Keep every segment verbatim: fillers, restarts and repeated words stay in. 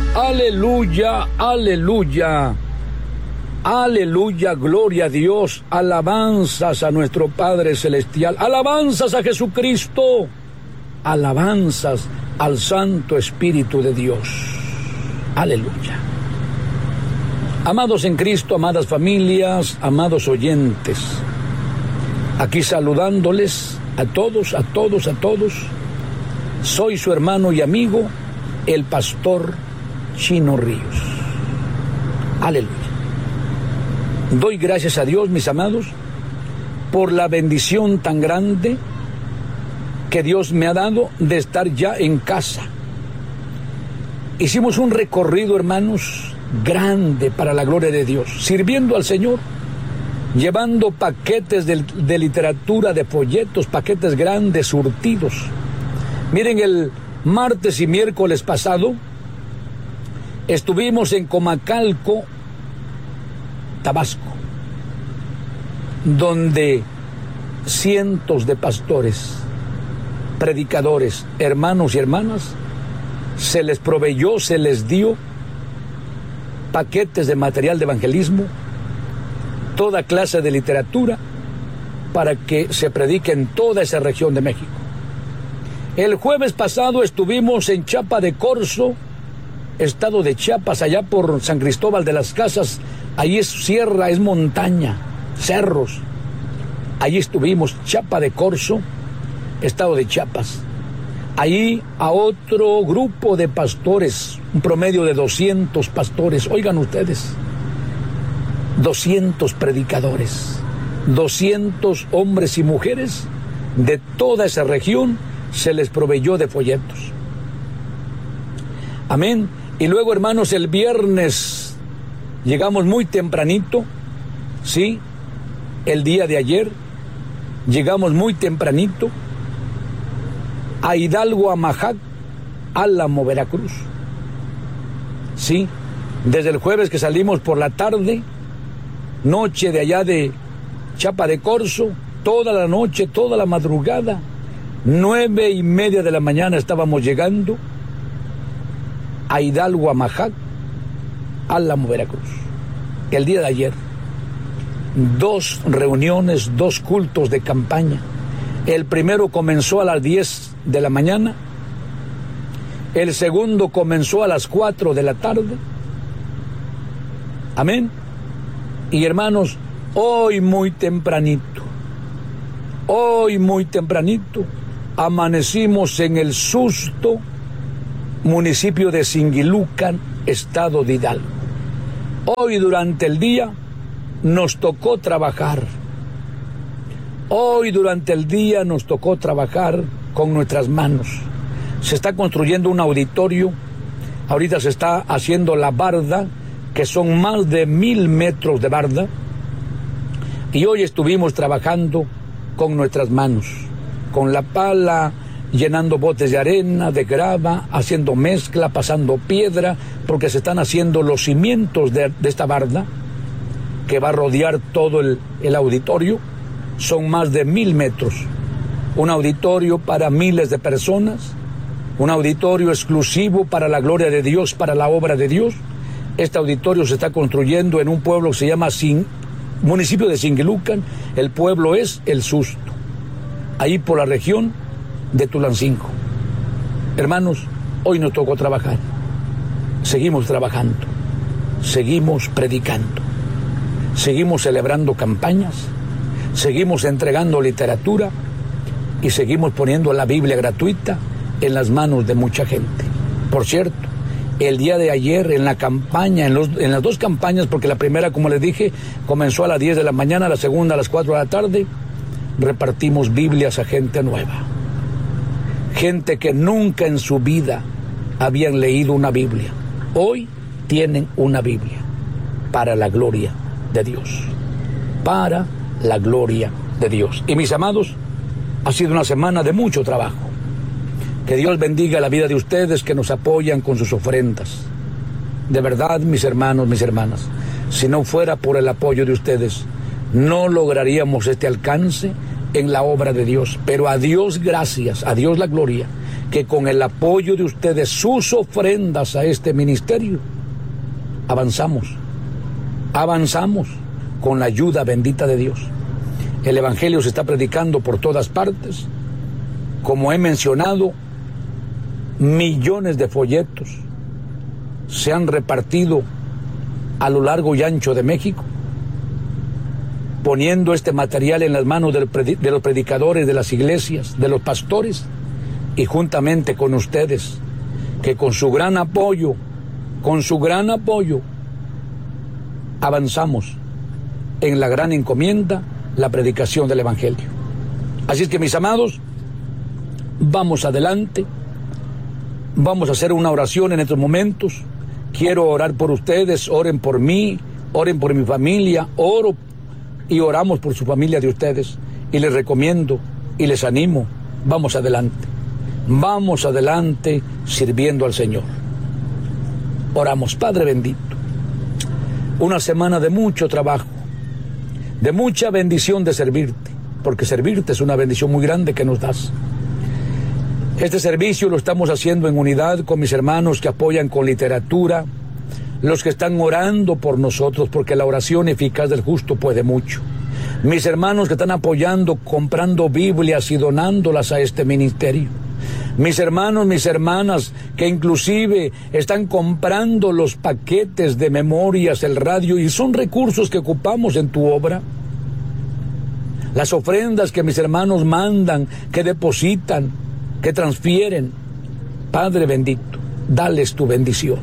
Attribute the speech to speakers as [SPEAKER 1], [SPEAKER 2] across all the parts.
[SPEAKER 1] aleluya, aleluya, aleluya, gloria a Dios, alabanzas a nuestro Padre Celestial, alabanzas a Jesucristo, alabanzas al Santo Espíritu de Dios, aleluya. Amados en Cristo, amadas familias, amados oyentes, aquí saludándoles a todos, a todos, a todos, soy su hermano y amigo, el pastor Chino Ríos. Aleluya. Doy gracias a Dios, mis amados, por la bendición tan grande que Dios me ha dado de estar ya en casa. Hicimos un recorrido, hermanos, grande para la gloria de Dios, sirviendo al Señor, llevando paquetes de, de literatura, de folletos, paquetes grandes, surtidos. Miren, el martes y miércoles pasado estuvimos en Comacalco, Tabasco, donde cientos de pastores, predicadores, hermanos y hermanas, se les proveyó, se les dio paquetes de material de evangelismo, toda clase de literatura, para que se predique en toda esa región de México. El jueves pasado estuvimos en Chiapa de Corzo, estado de Chiapas, allá por San Cristóbal de las Casas. Allí es sierra, es montaña, cerros. Allí estuvimos, Chiapa de Corzo, estado de Chiapas. Allí a otro grupo de pastores, un promedio de doscientos pastores, oigan ustedes, doscientos predicadores, doscientos hombres y mujeres de toda esa región, se les proveyó de folletos. Amén. Y luego, hermanos, el viernes llegamos muy tempranito, ¿sí? El día de ayer llegamos muy tempranito a Hidalgo, Amajac, Álamo, Veracruz. Sí, desde el jueves que salimos por la tarde, noche de allá de Chiapa de Corzo, toda la noche, toda la madrugada, nueve y media de la mañana estábamos llegando a Hidalgo, Amajac, Álamo, Veracruz. El día de ayer, dos reuniones, dos cultos de campaña. El primero comenzó a las diez de la mañana, el segundo comenzó a las cuatro de la tarde. Amén. Y hermanos, hoy muy tempranito, hoy muy tempranito, amanecimos en el Susto, municipio de Singilucan, estado de Hidalgo. Hoy durante el día nos tocó trabajar. Hoy durante el día nos tocó trabajar con nuestras manos. Se está construyendo un auditorio, ahorita se está haciendo la barda, que son más de mil metros de barda, y hoy estuvimos trabajando con nuestras manos, con la pala, llenando botes de arena, de grava, haciendo mezcla, pasando piedra, porque se están haciendo los cimientos de, de esta barda, que va a rodear todo el, el auditorio. Son más de mil metros, un auditorio para miles de personas, un auditorio exclusivo para la gloria de Dios, para la obra de Dios. Este auditorio se está construyendo en un pueblo que se llama Sin, municipio de Singilucan. El pueblo es El Susto, ahí por la región de Tulancingo. Hermanos, hoy nos tocó trabajar, seguimos trabajando, seguimos predicando, seguimos celebrando campañas, seguimos entregando literatura y seguimos poniendo la Biblia gratuita en las manos de mucha gente. Por cierto, el día de ayer en la campaña, en, los, en las dos campañas, porque la primera, como les dije, comenzó a las diez de la mañana, la segunda a las cuatro de la tarde, repartimos Biblias a gente nueva. Gente que nunca en su vida habían leído una Biblia. Hoy tienen una Biblia para la gloria de Dios. Para la gloria de Dios. Y mis amados, ha sido una semana de mucho trabajo. Que Dios bendiga la vida de ustedes que nos apoyan con sus ofrendas. De verdad, mis hermanos, mis hermanas, si no fuera por el apoyo de ustedes, no lograríamos este alcance en la obra de Dios. Pero a Dios gracias, a Dios la gloria, que con el apoyo de ustedes, sus ofrendas a este ministerio, avanzamos, avanzamos con la ayuda bendita de Dios. El Evangelio se está predicando por todas partes. Como he mencionado, millones de folletos se han repartido a lo largo y ancho de México, poniendo este material en las manos del predi- de los predicadores de las iglesias, de los pastores, y juntamente con ustedes, que con su gran apoyo, con su gran apoyo, avanzamos en la gran encomienda, la predicación del Evangelio. Así es que, mis amados, vamos adelante, vamos a hacer una oración en estos momentos. Quiero orar por ustedes, oren por mí, oren por mi familia, oro y oramos por su familia de ustedes, y les recomiendo y les animo, vamos adelante, vamos adelante sirviendo al Señor. Oramos. Padre bendito, una semana de mucho trabajo, de mucha bendición de servirte, porque servirte es una bendición muy grande que nos das. Este servicio lo estamos haciendo en unidad con mis hermanos que apoyan con literatura, los que están orando por nosotros, porque la oración eficaz del justo puede mucho. Mis hermanos que están apoyando, comprando Biblias y donándolas a este ministerio. Mis hermanos, mis hermanas, que inclusive están comprando los paquetes de memorias, el radio, y son recursos que ocupamos en tu obra. Las ofrendas que mis hermanos mandan, que depositan, que transfieren. Padre bendito, dales tu bendición,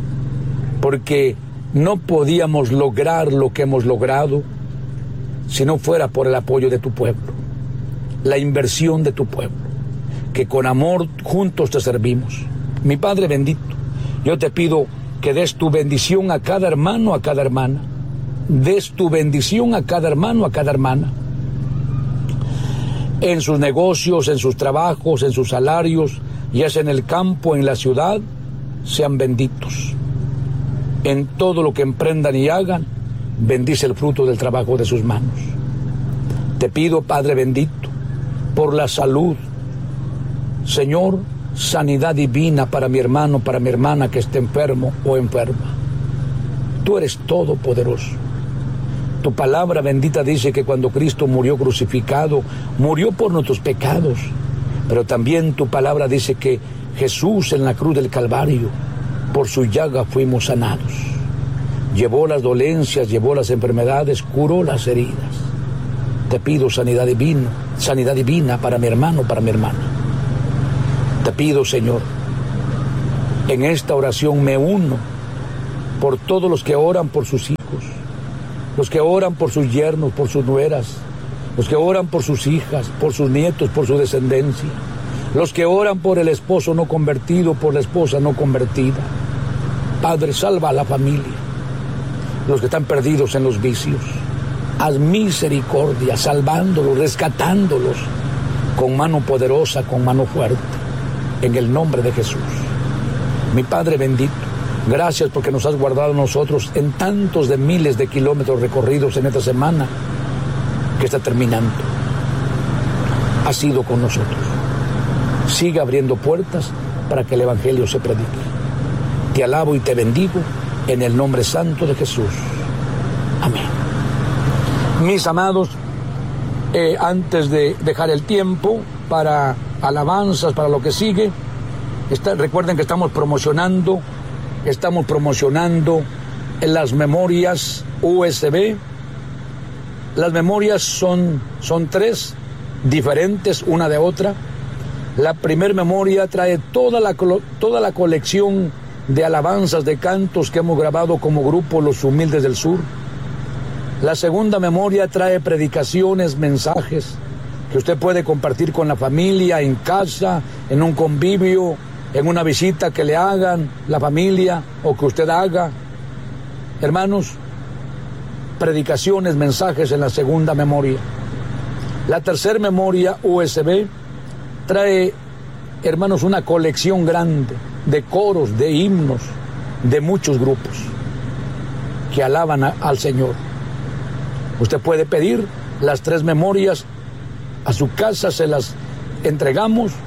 [SPEAKER 1] porque no podíamos lograr lo que hemos logrado si no fuera por el apoyo de tu pueblo, la inversión de tu pueblo, que con amor juntos te servimos. Mi Padre bendito, yo te pido que des tu bendición a cada hermano, a cada hermana. Des tu bendición a cada hermano, a cada hermana. En sus negocios, en sus trabajos, en sus salarios, ya sea en el campo, en la ciudad, sean benditos. En todo lo que emprendan y hagan, bendice el fruto del trabajo de sus manos. Te pido, Padre bendito, por la salud. Señor, sanidad divina para mi hermano, para mi hermana que esté enfermo o enferma. Tú eres todopoderoso. Tu palabra bendita dice que cuando Cristo murió crucificado, murió por nuestros pecados. Pero también tu palabra dice que Jesús en la cruz del Calvario, por su llaga fuimos sanados. Llevó las dolencias, llevó las enfermedades, curó las heridas. Te pido sanidad divina, sanidad divina para mi hermano, para mi hermana. Te pido, Señor, en esta oración me uno por todos los que oran por sus hijos, los que oran por sus yernos, por sus nueras, los que oran por sus hijas, por sus nietos, por su descendencia, los que oran por el esposo no convertido, por la esposa no convertida. Padre, salva a la familia, los que están perdidos en los vicios. Haz misericordia, salvándolos, rescatándolos con mano poderosa, con mano fuerte, en el nombre de Jesús. Mi Padre bendito, gracias porque nos has guardado a nosotros en tantos de miles de kilómetros recorridos en esta semana que está terminando. Has sido con nosotros. Sigue abriendo puertas para que el Evangelio se predique. Te alabo y te bendigo en el nombre santo de Jesús. Amén. Mis amados, eh, antes de dejar el tiempo para alabanzas, para lo que sigue, está, recuerden que estamos promocionando, estamos promocionando en las memorias U S B. Las memorias son, son tres, diferentes una de otra. La primer memoria trae toda la, toda la colección de alabanzas, de cantos que hemos grabado como grupo Los Humildes del Sur. La segunda memoria trae predicaciones, mensajes que usted puede compartir con la familia, en casa, en un convivio, en una visita que le hagan la familia o que usted haga. Hermanos, predicaciones, mensajes en la segunda memoria. La tercera memoria U S B trae, hermanos, una colección grande de coros, de himnos, de muchos grupos que alaban a, al Señor. Usted puede pedir las tres memorias a su casa, se las entregamos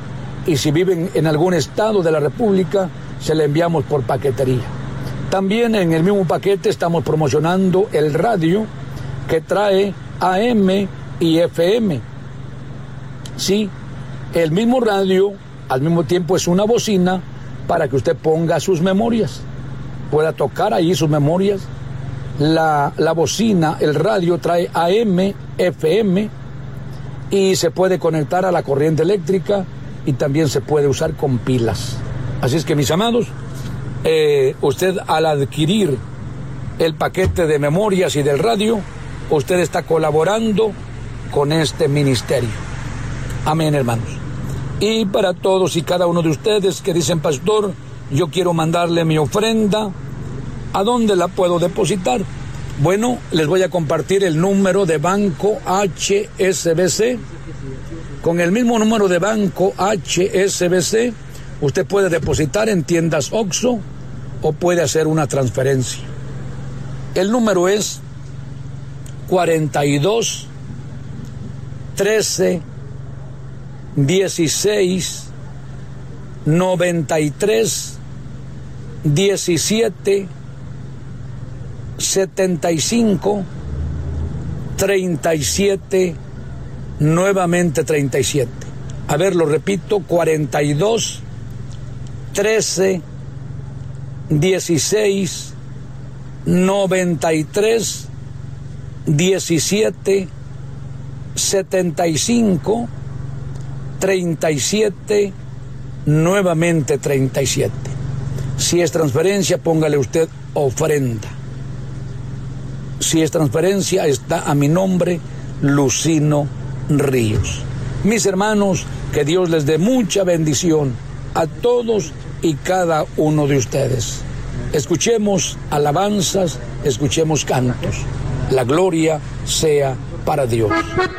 [SPEAKER 1] y si viven en algún estado de la República, se le enviamos por paquetería. También en el mismo paquete estamos promocionando el radio que trae A M y F M. Sí, el mismo radio al mismo tiempo es una bocina para que usted ponga sus memorias, pueda tocar ahí sus memorias. La, la bocina, el radio trae A M, F M y se puede conectar a la corriente eléctrica y también se puede usar con pilas. Así es que, mis amados, eh, usted al adquirir el paquete de memorias y del radio, usted está colaborando con este ministerio. Amén, hermanos. Y para todos y cada uno de ustedes que dicen, pastor, yo quiero mandarle mi ofrenda, ¿a dónde la puedo depositar? Bueno, les voy a compartir el número de banco H S B C. Con el mismo número de banco H S B C, usted puede depositar en tiendas Oxxo o puede hacer una transferencia. El número es cuarenta y dos, trece, dieciséis, noventa y tres, diecisiete, setenta y cinco, treinta y siete, nuevamente treinta y siete. A ver, lo repito, cuarenta y dos, trece, dieciséis, noventa y tres, diecisiete, setenta y cinco, treinta y siete, nuevamente treinta y siete. Si es transferencia, póngale usted ofrenda. Si es transferencia, está a mi nombre, Lucino Ríos. Mis hermanos, que Dios les dé mucha bendición a todos y cada uno de ustedes. Escuchemos alabanzas, escuchemos cantos. La gloria sea para Dios.